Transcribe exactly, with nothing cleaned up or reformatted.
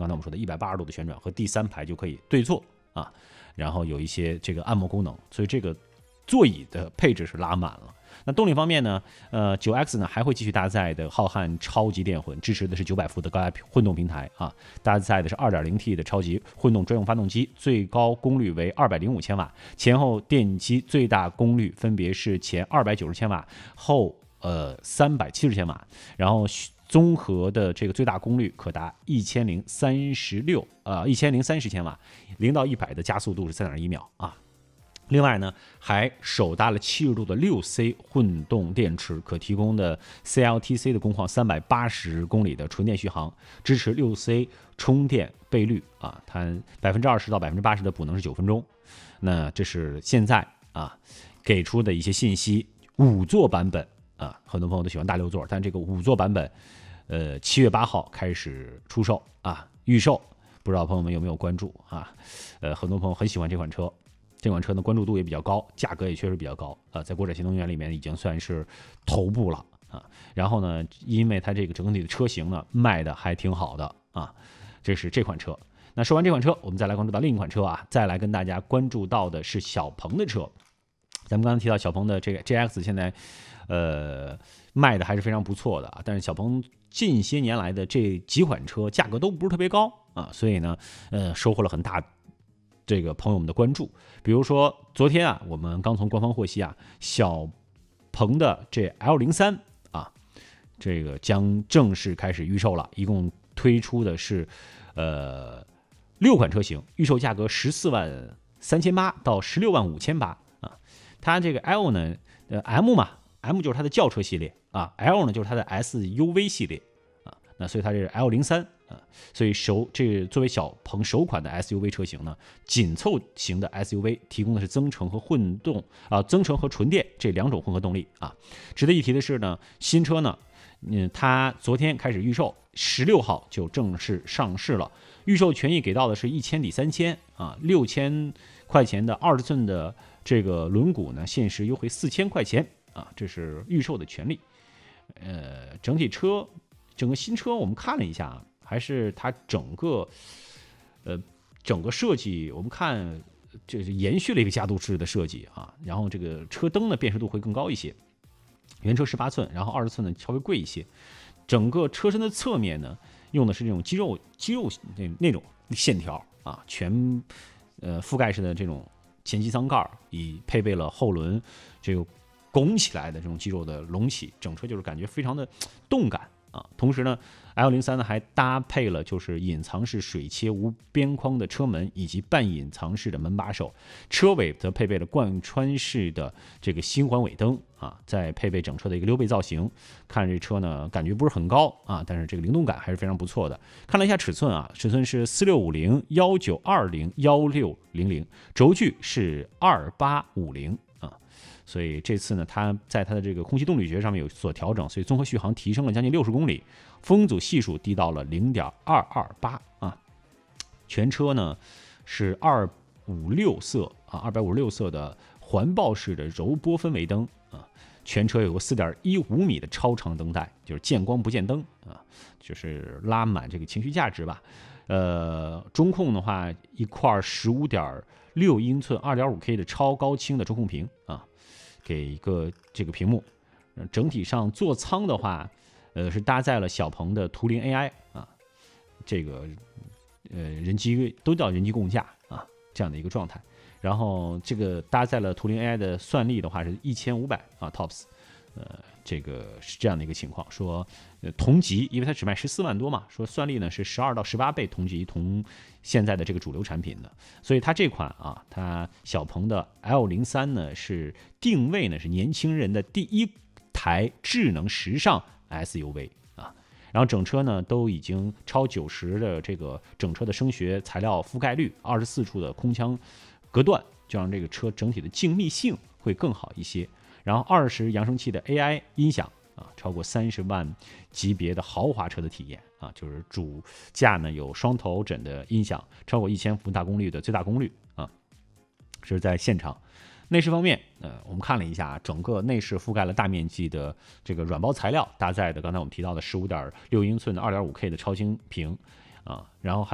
刚才我们说的一百八十度的旋转和第三排就可以对坐啊，然后有一些这个按摩功能，所以这个座椅的配置是拉满了。那动力方面呢，呃 ，九 X 呢还会继续搭载的浩瀚超级电混，支持的是九百伏的高压混动平台啊，搭载的是 二点零 T 的超级混动专用发动机，最高功率为二百零五千瓦，前后电机最大功率分别是前二百九十千瓦，后呃三百七十千瓦，然后综合的这个最大功率可达一千零三十六呃一千零三十千瓦，零到一百的加速度是三点一秒啊。另外呢，还首搭了七十度的六 C 混动电池，可提供的 C L T C 的工况三百八十公里的纯电续航，支持六 C 充电倍率啊，它百分之二十到百分之八十的补能是九分钟。那这是现在啊给出的一些信息。五座版本啊，很多朋友都喜欢大六座，但这个五座版本，呃，七月八号开始出售啊，预售，不知道朋友们有没有关注啊？呃，很多朋友很喜欢这款车。这款车的关注度也比较高，价格也确实比较高啊，在国产新能源里面已经算是头部了啊。然后呢，因为它这个整体的车型呢卖的还挺好的啊，这是这款车。那说完这款车，我们再来关注到另一款车啊，再来跟大家关注到的是小鹏的车。咱们刚才提到小鹏的这个 J X 现在呃卖的还是非常不错的啊，但是小鹏近些年来的这几款车价格都不是特别高啊，所以呢，呃，收获了很大这个朋友们的关注。比如说昨天啊，我们刚从官方获悉啊，小鹏的这 L 零三 啊，这个将正式开始预售了，一共推出的是呃六款车型，预售价格十四万三千八到十六万五千八啊。它这个 L 呢，呃 M 嘛 ，M 就是它的轿车系列啊 ，L 呢就是它的 S U V 系列啊，那所以它这是 L 零三。啊，所以首这作为小鹏首款的 S U V 车型呢，紧凑型的 S U V 提供的是增程和混动啊，增程和纯电这两种混合动力啊。值得一提的是呢，新车呢，嗯，它昨天开始预售，十六号就正式上市了。预售权益给到的是一千抵三千啊，六千块钱的二十寸的这个轮毂呢，限时优惠四千块钱啊，这是预售的权利。呃，整体车整个新车我们看了一下。还是它整个，呃，整个设计，我们看就是延续了一个加度式的设计啊。然后这个车灯呢，辨识度会更高一些，原车十八寸，然后二十寸呢稍微贵一些。整个车身的侧面呢，用的是这种肌肉肌肉那那种线条啊，全呃覆盖式的这种前机舱盖，以配备了后轮这个拱起来的这种肌肉的隆起，整车就是感觉非常的动感。啊，同时呢 ，L 零三 呢还搭配了就是隐藏式水切无边框的车门以及半隐藏式的门把手，车尾则配备了贯穿式的这个星环尾灯啊，再配备整车的一个溜背造型。看这车呢，感觉不是很高啊，但是这个灵动感还是非常不错的。看了一下尺寸啊，尺寸是四六五零、一九二零、一六零零，轴距是二八五零。所以这次呢，它在它的这个空气动力学上面有所调整，所以综合续航提升了将近六十公里，风阻系数低到了 零点二二八 啊。全车呢是二五六色啊，二百五十六色的环抱式的柔波氛围灯啊。全车有个 四点一五米的超长灯带，就是见光不见灯啊，就是拉满这个情绪价值吧。呃，中控的话，一块 十五点六英寸 二点五 K 的超高清的中控屏啊。给一个这个屏幕，整体上座舱的话，呃，是搭载了小鹏的图灵 A I 啊，这个呃人机都叫人机共驾啊这样的一个状态。然后这个搭载了图灵 A I 的算力的话是一千五百啊 tops， 呃，这个是这样的一个情况。说呃同级，因为它只卖十四万多嘛，说算力呢是十二到十八倍同级同现在的这个主流产品的，所以它这款啊，它小鹏的 L 零三 呢是定位呢是年轻人的第一台智能时尚 S U V 啊，然后整车呢都已经超九十的这个整车的声学材料覆盖率，二十四处的空腔隔断，就让这个车整体的静谧性会更好一些。然后二十扬声器的 A I 音响啊，超过三十万级别的豪华车的体验啊，就是主驾呢有双头枕的音响，超过一千伏大功率的最大功率啊，这是在现场。内饰方面，呃，我们看了一下，整个内饰覆盖了大面积的这个软包材料搭载的，刚才我们提到的十五点六英寸的 二点五 K 的超清屏啊，然后还